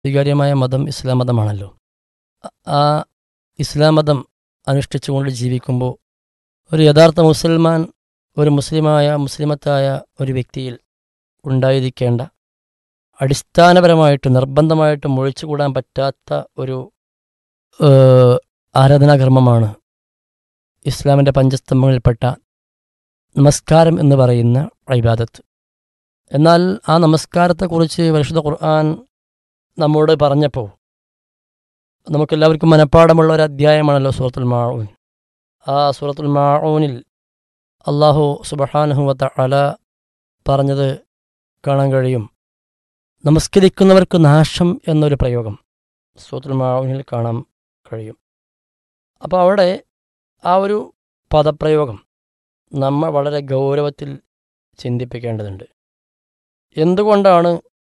സ്വീകാര്യമായ മതം ഇസ്ലാം മതമാണല്ലോ. ആ ഇസ്ലാം മതം അനുഷ്ഠിച്ചുകൊണ്ട് ജീവിക്കുമ്പോൾ ഒരു യഥാർത്ഥ മുസൽമാൻ, ഒരു മുസ്ലിമത്തായ ഒരു വ്യക്തിയിൽ ഉണ്ടായിരിക്കേണ്ട അടിസ്ഥാനപരമായിട്ട് നിർബന്ധമായിട്ടും ഒഴിച്ചുകൂടാൻ പറ്റാത്ത ഒരു ആരാധനാകർമ്മമാണ് ഇസ്ലാമിൻ്റെ പഞ്ചസ്തംഭങ്ങളിൽപ്പെട്ട നമസ്കാരം എന്ന് പറയുന്ന ഇബാദത്ത്. എന്നാൽ ആ നമസ്കാരത്തെക്കുറിച്ച് പരിശുദ്ധ ഖുർആൻ നമ്മോട് പറഞ്ഞപ്പോൾ നമുക്കെല്ലാവർക്കും മനഃപ്പാടമുള്ള ഒരു അധ്യായമാണല്ലോ സൂറത്തുൽ മാഊൻ. ആ സൂറത്തുൽ മാഊനിൽ അല്ലാഹു സുബ്ഹാനഹു വ തആല പറഞ്ഞത് കാണാൻ കഴിയും. നമസ്കരിക്കുന്നവർക്ക് നാശം എന്നൊരു പ്രയോഗം സൂറത്തുൽ മാഊനിൽ കാണാൻ കഴിയും. അപ്പോൾ അവിടെ ആ ഒരു പദപ്രയോഗം നമ്മൾ വളരെ ഗൗരവത്തിൽ ചിന്തിപ്പിക്കേണ്ടതുണ്ട്. എന്തുകൊണ്ടാണ്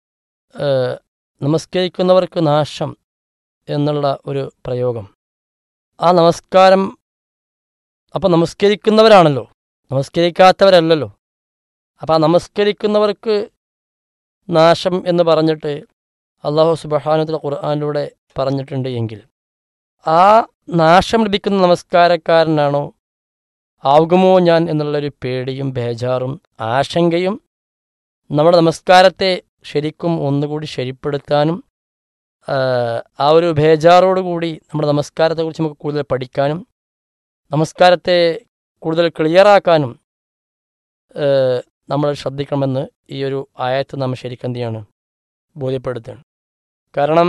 നമസ്കരിക്കുന്നവർക്ക് നാശം എന്നുള്ള ഒരു പ്രയോഗം? ആ നമസ്കാരം അപ്പോൾ നമസ്കരിക്കുന്നവരാണല്ലോ, നമസ്കരിക്കാത്തവരല്ലല്ലോ. അപ്പോൾ ആ നമസ്കരിക്കുന്നവർക്ക് നാശം എന്ന് പറഞ്ഞിട്ട് അല്ലാഹു സുബ്ഹാനഹു വ തആല ഖുർആനിലൂടെ പറഞ്ഞിട്ടുണ്ട് എങ്കിൽ ആ നാശം ലഭിക്കുന്ന നമസ്കാരക്കാരനാണോ ആകുമോ ഞാൻ എന്നുള്ളൊരു പേടിയും ബേജാറും ആശങ്കയും നമ്മുടെ നമസ്കാരത്തെ ശരിക്കും ഒന്നുകൂടി ശരിപ്പെടുത്താനും ആ ഒരു ബേജാറോടുകൂടി നമ്മുടെ നമസ്കാരത്തെക്കുറിച്ച് നമുക്ക് കൂടുതൽ പഠിക്കാനും നമസ്കാരത്തെ കൂടുതൽ ക്ലിയറാക്കാനും നമ്മൾ ശ്രദ്ധിക്കണമെന്ന് ഈ ഒരു ആയത്ത് നമ്മൾ ശരിക്കും എന്ത് ചെയ്യാണ് ബോധ്യപ്പെടുത്തുകയാണ്. കാരണം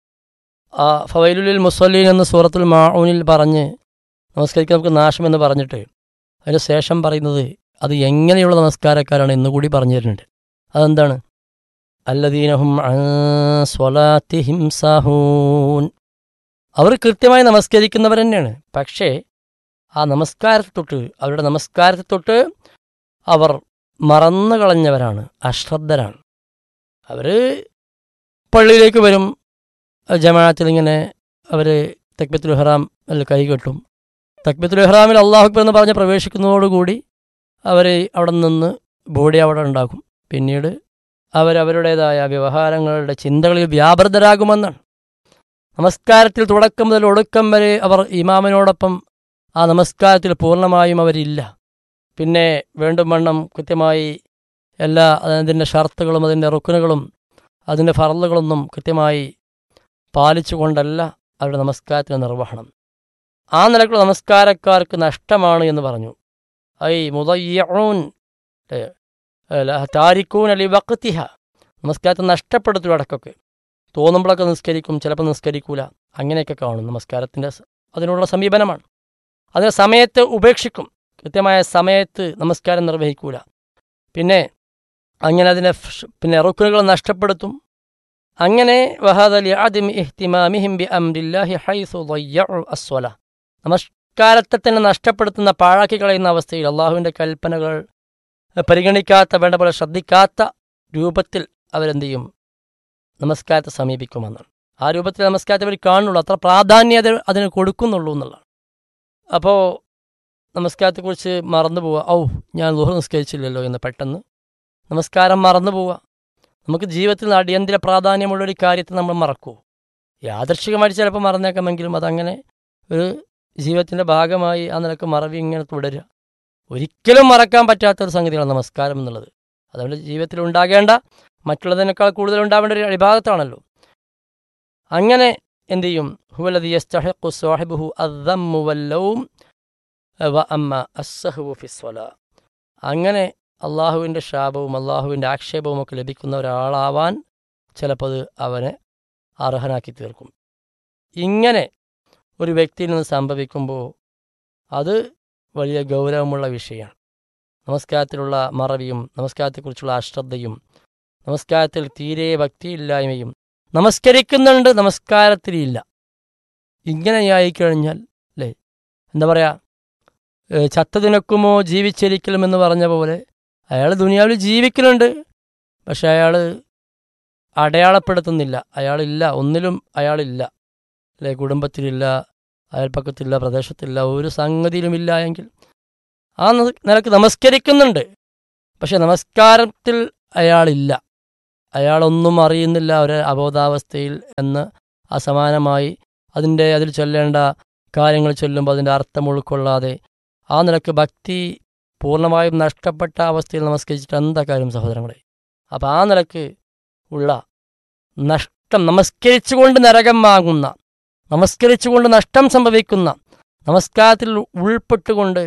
ഫവൈലുൽ മുസല്ലീൻ എന്ന സൂറത്തുൽ മാഊനിൽ പറഞ്ഞ് നമസ്കരിക്കുന്നവർക്ക് നാശമെന്ന് പറഞ്ഞിട്ട് അതിന് ശേഷം പറയുന്നത് അത് എങ്ങനെയുള്ള നമസ്കാരക്കാരാണ് എന്നുകൂടി പറഞ്ഞു തരുന്നുണ്ട്. അതെന്താണ്? അല്ലദീനഹും അൻ സ്വലാത്തിഹിം സാഹൂൻ. അവർ കൃത്യമായി നമസ്കരിക്കുന്നവർ തന്നെയാണ്. പക്ഷേ ആ അവരുടെ നമസ്കാരത്തെ തൊട്ട് അവർ മറന്നു കളഞ്ഞവരാണ്, അശ്രദ്ധരാണ്. അവർ പള്ളിയിലേക്ക് വരും, ജമാഅത്തിൽ ഇങ്ങനെ അവർ തക്ബീറത്തുൽ ഇഹ്റാം കൈ കെട്ടും. തക്ബീറത്തുൽ ഇഹ്റാമിൽ അല്ലാഹു അക്ബർ എന്ന് പറഞ്ഞ് പ്രവേശിക്കുന്നതോടുകൂടി അവർ അവിടെ നിന്ന് ബോഡി അവിടെ ഉണ്ടാകും. പിന്നീട് അവരവരുടേതായ വ്യവഹാരങ്ങളുടെ ചിന്തകളിൽ വ്യാപൃതരാകുമെന്നാണ്. നമസ്കാരത്തിൽ തുടക്കം മുതൽ ഒടുക്കം വരെ അവർ ഇമാമിനോടൊപ്പം ആ നമസ്കാരത്തിൽ പൂർണ്ണമായും അവരില്ല. പിന്നെ വേണ്ടും വണ്ണം കൃത്യമായി എല്ലാ അതിൻ്റെ ഷർത്തുകളും അതിൻ്റെ റുക്നുകളും അതിൻ്റെ ഫർളുകളൊന്നും കൃത്യമായി പാലിച്ചുകൊണ്ടല്ല അവരുടെ നമസ്കാരത്തിൻ്റെ നിർവഹണം. ആ നിലക്കുള്ള നമസ്കാരക്കാർക്ക് നഷ്ടമാണ് എന്ന് പറഞ്ഞു. ഐ മുദയ്യഊൻ താരിക്കൂൻ അലി വഖ്തിഹ. നമസ്കാരത്തെ നഷ്ടപ്പെടുത്തും. ഇടക്കൊക്കെ തോന്നുമ്പോഴൊക്കെ നിസ്കരിക്കും, ചിലപ്പോൾ നിസ്കരിക്കൂല, അങ്ങനെയൊക്കെ കാണും. നമസ്കാരത്തിൻ്റെ അതിനുള്ള സമീപനമാണ്. അതിനെ സമയത്ത് ഉപേക്ഷിക്കും, കൃത്യമായ സമയത്ത് നമസ്കാരം നിർവഹിക്കൂല. പിന്നെ അങ്ങനെ അതിനെ റുക്നുകൾ നഷ്ടപ്പെടുത്തും. അങ്ങനെ വഹാദലി ആദിം ഇഹ്തിമാമിഹിം ബി അംരില്ലാഹി ഹൈസു ദയ്യഉ അസ്വല. നമസ്കാരത്തെ തന്നെ നഷ്ടപ്പെടുത്തുന്ന, പാഴാക്കി കളയുന്ന അവസ്ഥയിൽ അള്ളാഹുവിൻ്റെ കൽപ്പനകൾ പരിഗണിക്കാത്ത, വേണ്ട പോലെ ശ്രദ്ധിക്കാത്ത രൂപത്തിൽ അവരെന്ത് ചെയ്യും? നമസ്കാരത്തെ സമീപിക്കുമെന്നാണ്. ആ രൂപത്തിൽ നമസ്കാരത്തെ അവർ കാണുന്നുള്ളൂ, അത്ര പ്രാധാന്യം അതിന് കൊടുക്കുന്നുള്ളൂ എന്നുള്ളതാണ്. അപ്പോൾ നമസ്കാരത്തെക്കുറിച്ച് മറന്നു പോവുക. ഞാൻ ളുഹർ നിസ്കരിച്ചില്ലല്ലോ എന്ന് പെട്ടെന്ന് നമസ്കാരം മറന്നു പോവുക. നമുക്ക് ജീവിതത്തിൽ അടിയന്തര പ്രാധാന്യമുള്ളൊരു കാര്യത്തെ നമ്മൾ മറക്കൂ. യാദൃശ്ചികമായിട്ട് ചിലപ്പോൾ മറന്നേക്കാമെങ്കിലും അതങ്ങനെ ഒരു ജീവിതത്തിൻ്റെ ഭാഗമായി ആ നിലക്ക് മറവി ഇങ്ങനെ തുടരുക. ഒരിക്കലും മറക്കാൻ പറ്റാത്തൊരു സംഗതിയാണ് നമസ്കാരം എന്നുള്ളത്. അതുകൊണ്ട് ജീവിതത്തിൽ ഉണ്ടാകേണ്ട, മറ്റുള്ളതിനേക്കാൾ കൂടുതൽ ഉണ്ടാവേണ്ട ഒരു അടിഭാഗത്താണല്ലോ. അങ്ങനെ എന്തു ചെയ്യും? ഹുവല്ലദീ യസ്തഹിഖു സ്വാഹിബുഹു അദ്ദമ്മു വല്ലൗം വ അമ്മ അസ്സഹ്വു ഫിസ്സലാ. അങ്ങനെ അള്ളാഹുവിൻ്റെ ശാപവും അള്ളാഹുവിൻ്റെ ആക്ഷേപവും ഒക്കെ ലഭിക്കുന്ന ഒരാളാവാൻ ചിലപ്പോൾ അത് അവനെ അർഹനാക്കി തീർക്കും. ഇങ്ങനെ ഒരു വ്യക്തിയിൽ നിന്ന് സംഭവിക്കുമ്പോൾ അത് വലിയ ഗൗരവമുള്ള വിഷയമാണ്. നമസ്കാരത്തിലുള്ള മറവിയും നമസ്കാരത്തെക്കുറിച്ചുള്ള അശ്രദ്ധയും നമസ്കാരത്തിൽ തീരെ ഭക്തിയില്ലായ്മയും, നമസ്കരിക്കുന്നുണ്ട് നമസ്കാരത്തിലില്ല, ഇങ്ങനെയായിക്കഴിഞ്ഞാൽ അല്ലേ, എന്താ പറയുക, ചത്തതിനൊക്കുമോ ജീവിച്ചിരിക്കലും എന്ന് പറഞ്ഞ പോലെ അയാൾ ദുനിയാവിൽ ജീവിക്കലുണ്ട്, പക്ഷെ അയാൾ അടയാളപ്പെടുത്തുന്നില്ല. അയാളില്ല, ഒന്നിലും അയാളില്ല അല്ലേ, കുടുംബത്തിലില്ല, അയൽപ്പക്കത്തില്ല, പ്രദേശത്തില്ല, ഒരു സംഗതിയിലുമില്ല എങ്കിൽ ആ നിലക്ക് നമസ്കരിക്കുന്നുണ്ട്, പക്ഷെ നമസ്കാരത്തിൽ അയാളില്ല. അയാളൊന്നും അറിയുന്നില്ല, ഒരു അബോധാവസ്ഥയിൽ എന്ന് അസമാനമായി അതിൽ ചൊല്ലേണ്ട കാര്യങ്ങൾ ചൊല്ലുമ്പോൾ അതിൻ്റെ അർത്ഥം ഉൾക്കൊള്ളാതെ ആ നിലക്ക് ഭക്തി പൂർണ്ണമായും നഷ്ടപ്പെട്ട അവസ്ഥയിൽ നമസ്കരിച്ചിട്ട് എന്താ കാര്യം സഹോദരങ്ങളെ? അപ്പം ആ നിലക്ക് ഉള്ള നഷ്ടം, നമസ്കരിച്ചുകൊണ്ട് നരകം വാങ്ങുന്ന, നമസ്കരിച്ചുകൊണ്ട് നഷ്ടം സംഭവിക്കുന്ന, നമസ്കാരത്തിൽ ഉൾപ്പെട്ടുകൊണ്ട്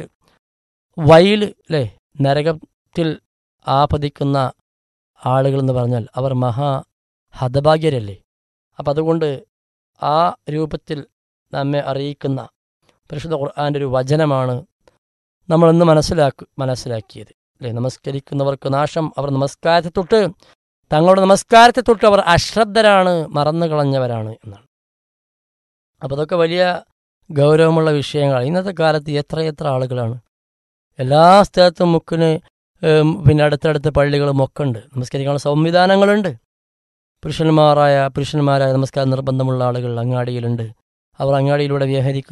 അല്ലേ നരകത്തിൽ ആപതിക്കുന്ന ആളുകളെന്ന് പറഞ്ഞാൽ അവർ മഹാ ഹതഭാഗ്യരല്ലേ. അപ്പം അതുകൊണ്ട് ആ രൂപത്തിൽ നമ്മെ അറിയിക്കുന്ന പരിശുദ്ധ ഖുർആൻ്റെ ഒരു വചനമാണ് നമ്മളിന്ന് മനസ്സിലാക്കിയത് അല്ലേ. നമസ്കരിക്കുന്നവർക്ക് നാശം, അവർ തങ്ങളുടെ നമസ്കാരത്തെ തൊട്ട് അവർ അശ്രദ്ധരാണ്, മറന്നു കളഞ്ഞവരാണ് എന്നാണ്. അപ്പോൾ അതൊക്കെ വലിയ ഗൗരവമുള്ള വിഷയങ്ങളാണ്. ഇന്നത്തെ കാലത്ത് എത്ര ആളുകളാണ് എല്ലാ സ്ഥലത്തും പിന്നെ അടുത്തടുത്ത് പള്ളികളും ഒക്കെ ഉണ്ട്, നമസ്കരിക്കാനുള്ള സംവിധാനങ്ങളുണ്ട്. പുരുഷന്മാരായ നമസ്കാരം നിർബന്ധമുള്ള ആളുകൾ അങ്ങാടിയിലുണ്ട്. അവർ അങ്ങാടിയിലൂടെ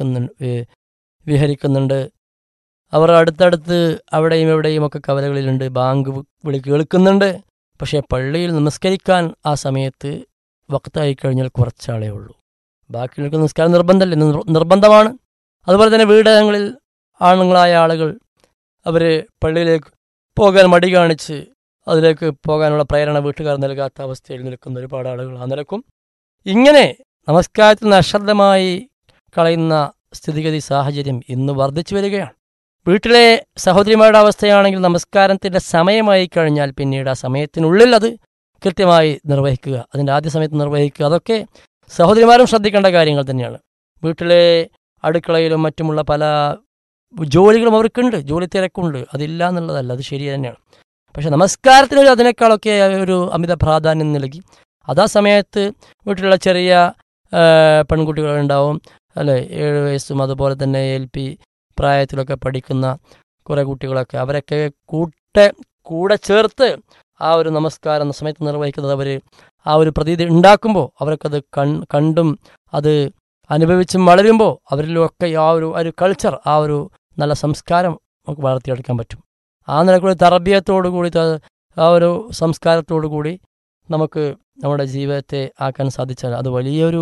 വിഹരിക്കുന്നുണ്ട്. അവർ അടുത്തടുത്ത് അവിടെയും എവിടെയും ഒക്കെ കവലകളിലുണ്ട്, ബാങ്ക് വിളി കേൾക്കുന്നുണ്ട്. പക്ഷേ പള്ളിയിൽ നമസ്കരിക്കാൻ ആ സമയത്ത് വക്തായി കഴിഞ്ഞാൽ കുറച്ചാളേ ഉള്ളൂ. ബാക്കിയുള്ളവർക്ക് നമസ്കാരം നിർബന്ധമാണ്. അതുപോലെ തന്നെ വീടകങ്ങളിൽ ആണുങ്ങളായ ആളുകൾ അവർ പള്ളിയിലേക്ക് പോകാൻ മടി കാണിച്ച് അതിലേക്ക് പോകാനുള്ള പ്രേരണ വീട്ടുകാർ നൽകാത്ത അവസ്ഥയിൽ നിൽക്കുന്ന ഒരുപാട് ആളുകൾ ആ നിലക്കും ഇങ്ങനെ നമസ്കാരത്തിൽ നിന്ന് അശ്രദ്ധമായി കളയുന്ന സ്ഥിതിഗതി സാഹചര്യം ഇന്ന് വർദ്ധിച്ചു വരികയാണ്. വീട്ടിലെ സഹോദരിമാരുടെ അവസ്ഥയാണെങ്കിൽ നമസ്കാരത്തിൻ്റെ സമയമായി കഴിഞ്ഞാൽ പിന്നീട് ആ സമയത്തിനുള്ളിൽ അത് കൃത്യമായി നിർവഹിക്കുക, അതിൻ്റെ ആദ്യ സമയത്ത് നിർവഹിക്കുക, അതൊക്കെ സഹോദരിമാരും ശ്രദ്ധിക്കേണ്ട കാര്യങ്ങൾ തന്നെയാണ്. വീട്ടിലെ അടുക്കളയിലും മറ്റുമുള്ള പല ജോലികളും അവർക്കുണ്ട്, ജോലി തിരക്കുണ്ട്, അതില്ല എന്നുള്ളതല്ല, അത് ശരി തന്നെയാണ്. പക്ഷെ നമസ്കാരത്തിന് അതിനേക്കാളൊക്കെ ഒരു അമിത പ്രാധാന്യം നൽകി അതാ സമയത്ത് വീട്ടിലുള്ള ചെറിയ പെൺകുട്ടികളുണ്ടാവും അല്ലേ, 7 വയസ്സും അതുപോലെ തന്നെ LP പ്രായത്തിലൊക്കെ പഠിക്കുന്ന കുറേ കുട്ടികളൊക്കെ, അവരൊക്കെ കൂടെ ചേർത്ത് ആ ഒരു നമസ്കാരം സമയത്ത് നിർവഹിക്കുന്നത് അവർ ആ ഒരു പ്രതീതി ഉണ്ടാക്കുമ്പോൾ അവർക്കത് കണ്ടും അത് അനുഭവിച്ചും വളരുമ്പോൾ അവരിലൊക്കെ ആ ഒരു കൾച്ചർ, ആ ഒരു നല്ല സംസ്കാരം നമുക്ക് വളർത്തിയെടുക്കാൻ പറ്റും. ആ നിലക്കുള്ള തർബിയത്തോടു കൂടി, ആ ഒരു സംസ്കാരത്തോടു കൂടി നമുക്ക് നമ്മുടെ ജീവിതത്തെ ആക്കാൻ സാധിച്ചാൽ അത് വലിയൊരു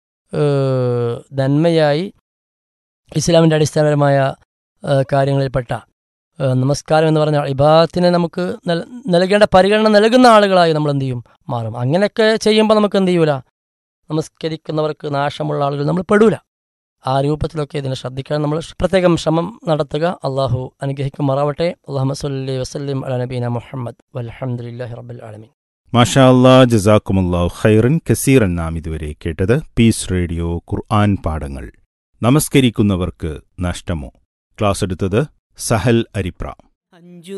നന്മയായി ഇസ്ലാമിൻ്റെ അടിസ്ഥാനപരമായ കാര്യങ്ങളിൽപ്പെട്ട നമസ്കാരം എന്ന് പറഞ്ഞാൽ ഇബാദത്തിനെ നമുക്ക് നൽകേണ്ട പരിഗണന നൽകുന്ന ആളുകളായി നമ്മൾ എന്ത് ചെയ്യും, മാറും. അങ്ങനെയൊക്കെ ചെയ്യുമ്പോൾ നമുക്ക് എന്ത് ചെയ്യൂല, നമസ്കരിക്കുന്നവർക്ക് നാശമുള്ള ആളുകൾ നമ്മൾ പെടൂല. ആ രൂപത്തിലൊക്കെ ഇതിനെ ശ്രദ്ധിക്കാൻ നമ്മൾ പ്രത്യേകം ശ്രമം നടത്തുക. അള്ളാഹു അനുഗ്രഹിക്കുമാറാവട്ടെ. അല്ലാഹുമ്മ സ്വല്ലി വസല്ലിം അലാ നബീന മുഹമ്മദ് വൽഹംദുലില്ലാഹി റബ്ബിൽ ആലമീൻ. മാഷാ അല്ലാഹ്, ജസാക്കുമുല്ലാഹു ഖൈറൻ കസീറൻ. നാം ഇതുവരെ കേട്ടത് പീസ് റേഡിയോ ഖുർആൻ പാഠങ്ങൾ. നമസ്കരിക്കുന്നവർക്ക് നഷ്ടമോ? ക്ലാസ് എടുത്തത് സഹൽ അരിപ്ര.